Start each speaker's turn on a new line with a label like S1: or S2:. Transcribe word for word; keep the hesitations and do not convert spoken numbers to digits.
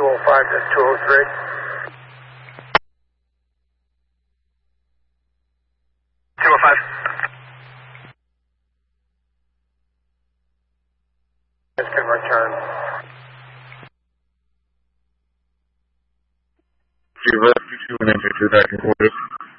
S1: two oh five to two oh three. two oh five. This can return.
S2: Zero two two and enter to that quarters.